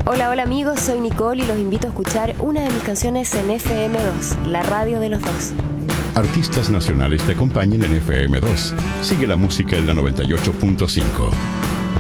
Hola, hola amigos, soy Nicole y los invito a escuchar una de mis canciones en FM2, la radio de los dos. Artistas nacionales te acompañan en FM2. Sigue la música en la 98.5.